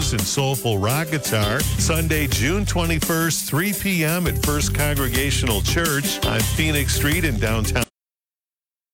blues and soulful rock guitar. Sunday, June 21st, 3 p.m. at First Congregational Church on Phoenix Street in downtown